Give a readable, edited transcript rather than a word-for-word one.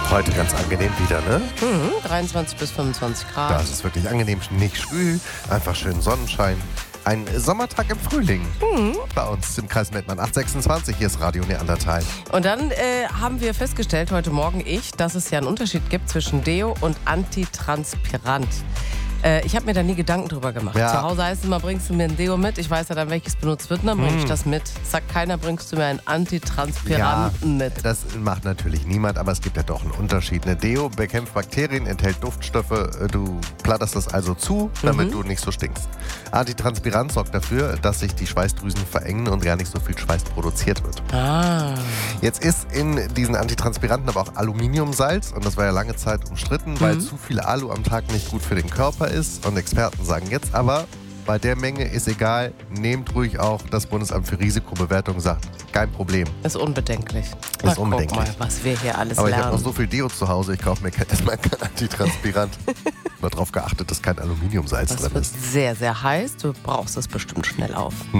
Heute ganz angenehm wieder, ne? 23 bis 25 Grad. Das ist wirklich angenehm, nicht schwül, einfach schön Sonnenschein. Ein Sommertag im Frühling. Bei uns im Kreis Mettmann 826, hier ist Radio Neandertal. Und dann haben wir festgestellt, heute Morgen dass es ja einen Unterschied gibt zwischen Deo und Antitranspirant. Ich habe mir da nie Gedanken drüber gemacht. Ja. Zu Hause heißt es immer, bringst du mir ein Deo mit? Ich weiß ja dann, welches benutzt wird, und dann bringe ich das mit. Sagt keiner, bringst du mir einen Antitranspiranten mit. Das macht natürlich niemand, aber es gibt ja doch einen Unterschied. Eine Deo bekämpft Bakterien, enthält Duftstoffe. Du platterst das also zu, damit du nicht so stinkst. Antitranspirant sorgt dafür, dass sich die Schweißdrüsen verengen und gar nicht so viel Schweiß produziert wird. Jetzt ist in diesen Antitranspiranten aber auch Aluminiumsalz und das war ja lange Zeit umstritten, weil zu viel Alu am Tag nicht gut für den Körper ist. Und Experten sagen jetzt aber, bei der Menge ist egal, nehmt ruhig auch. Das Bundesamt für Risikobewertung sagt, kein Problem. Ist unbedenklich. Ist unbedenklich. Guck mal, was wir hier alles Aber ich lernen. habe noch so viel Deo zu Hause, ich kaufe mir erstmal kein Antitranspirant. Nur darauf geachtet, dass kein Aluminiumsalz Das drin wird ist. sehr, sehr heiß. Du brauchst es bestimmt schnell auf.